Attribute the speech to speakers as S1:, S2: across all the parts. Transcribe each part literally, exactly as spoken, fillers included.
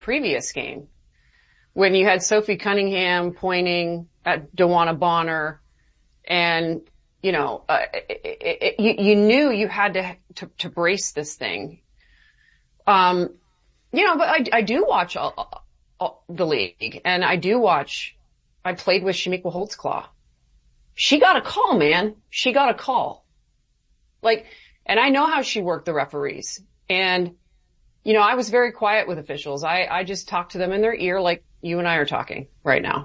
S1: previous game when you had Sophie Cunningham pointing at DeWanna Bonner and, you know, uh, it, it, it, you, you knew you had to, to, to brace this thing. Um, you know, but I, I do watch all, all, the league, and I do watch, I played with Shamiqua Holtzclaw. She got a call, man. She got a call. Like, and I know how she worked the referees. And, you know, I was very quiet with officials. I, I just talked to them in their ear like you and I are talking right now.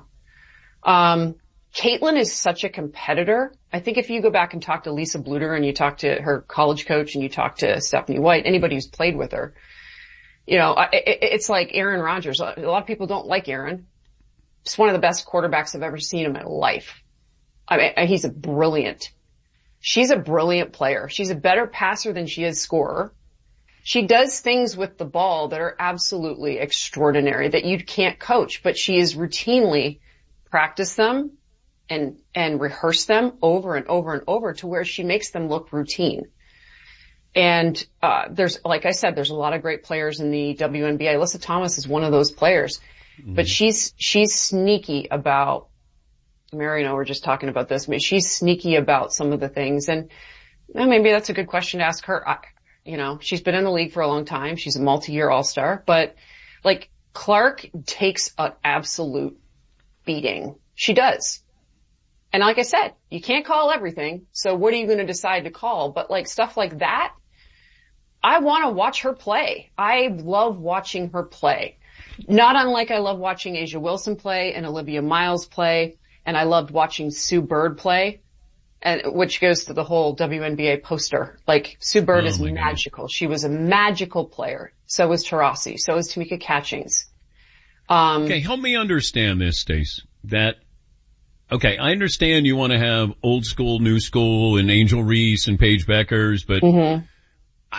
S1: Um, Caitlin is such a competitor. I think if you go back and talk to Lisa Bluter and you talk to her college coach and you talk to Stephanie White, anybody who's played with her, you know, it, it's like Aaron Rodgers. A lot of people don't like Aaron. He's one of the best quarterbacks I've ever seen in my life. I mean, he's a brilliant, she's a brilliant player. She's a better passer than she is scorer. She does things with the ball that are absolutely extraordinary that you can't coach, but she is routinely practice them and, and rehearse them over and over and over to where she makes them look routine. And, uh, there's, like I said, there's a lot of great players in the W N B A. Alyssa Thomas is one of those players, mm-hmm. but she's, she's sneaky about, Mary and I were just talking about this. I mean, she's sneaky about some of the things, and well, maybe that's a good question to ask her. I, you know, she's been in the league for a long time. She's a multi-year all-star, but like Clark takes an absolute beating. She does. And like I said, you can't call everything. So what are you going to decide to call? But like stuff like that, I want to watch her play. I love watching her play. Not unlike I love watching A'ja Wilson play and Olivia Miles play. And I loved watching Sue Bird play, and which goes to the whole W N B A poster. Like, Sue Bird oh is magical. God. She was a magical player. So was Taurasi. So was Tamika Catchings. Um,
S2: okay, help me understand this, Stace. That, okay, I understand you want to have old school, new school, and Angel Reese and Paige Beckers, but mm-hmm. I,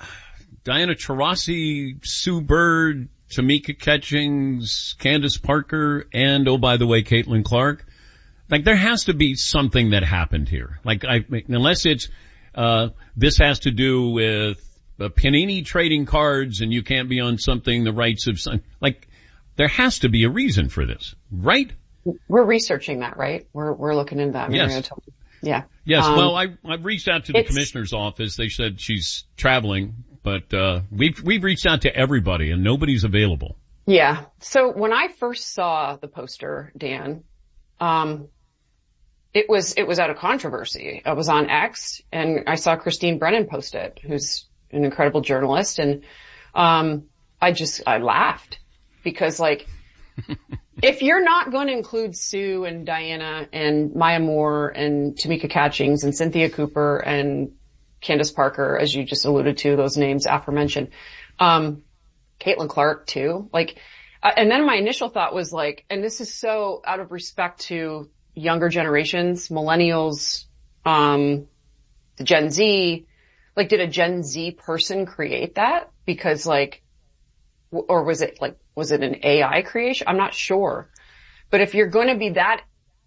S2: Diana Taurasi, Sue Bird, Tamika Catchings, Candace Parker, and, oh, by the way, Caitlin Clark. Like, there has to be something that happened here. Like, I, unless it's, uh, this has to do with uh, Panini trading cards and you can't be on something, the rights of some, like, there has to be a reason for this, right?
S1: We're researching that, right? We're, we're looking into that.
S2: Yes.
S1: Yeah.
S2: Yes.
S1: Um,
S2: well, I, I've reached out to the commissioner's office. They said she's traveling, but, uh, we've, we've reached out to everybody and nobody's available.
S1: Yeah. So when I first saw the poster, Dan, um, It was, it was out of controversy. I was on X and I saw Christine Brennan post it, who's an incredible journalist. And, um, I just, I laughed because like, if you're not going to include Sue and Diana and Maya Moore and Tamika Catchings and Cynthia Cooper and Candace Parker, as you just alluded to, those names aforementioned, um, Caitlin Clark too, like, uh, and then my initial thought was like, and this is so out of respect to younger generations, millennials, um, the Gen Z, like did a Gen Z person create that? Because like, w- or was it like, was it an A I creation? I'm not sure. But if you're going to be that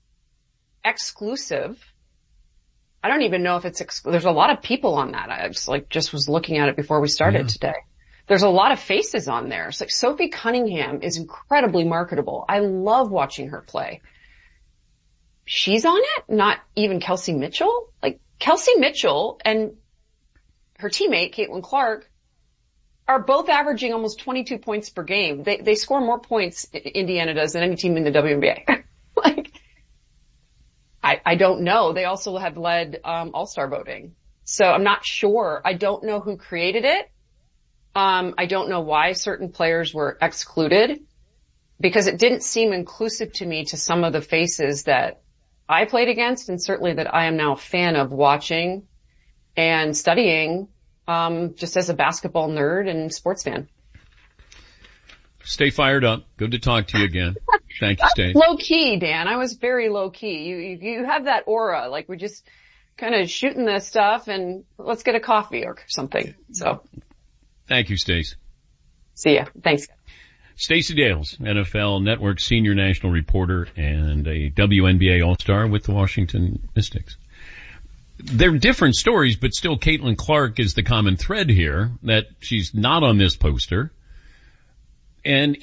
S1: exclusive, I don't even know if it's, ex- there's a lot of people on that. I just like, just was looking at it before we started yeah. today. There's a lot of faces on there. It's like Sophie Cunningham is incredibly marketable. I love watching her play. She's on it, not even Kelsey Mitchell. Like Kelsey Mitchell and her teammate, Caitlin Clark, are both averaging almost twenty-two points per game. They, they score more points, Indiana does, than any team in the W N B A. like, I, I don't know. They also have led, um, all-star voting. So I'm not sure. I don't know who created it. Um, I don't know why certain players were excluded because it didn't seem inclusive to me to some of the faces that I played against and certainly that I am now a fan of watching and studying, um, just as a basketball nerd and sports fan.
S2: Stay fired up. Good to talk to you again. Thank you, Stay.
S1: Low key, Dan. I was very low key. You, you, you have that aura. Like we're just kind of shooting this stuff and let's get a coffee or something. So.
S2: Thank you, Stace.
S1: See ya. Thanks.
S2: Stacey Dales, N F L Network senior national reporter and a W N B A All-Star with the Washington Mystics. They're different stories, but still Caitlin Clark is the common thread here, that she's not on this poster. And